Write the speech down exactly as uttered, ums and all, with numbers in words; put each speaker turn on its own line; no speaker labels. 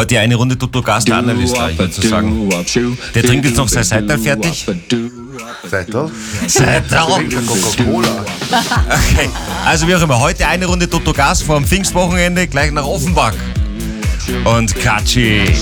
Heute eine Runde Toto Gas, der Analyst, ich würde so sagen. Der trinkt jetzt noch sein Seital fertig.
Seital?
Seital?
Coca-Cola.
Okay, also wie auch immer, heute eine Runde Toto Gas vor dem Pfingstwochenende, gleich nach Offenbach. Und Katschi.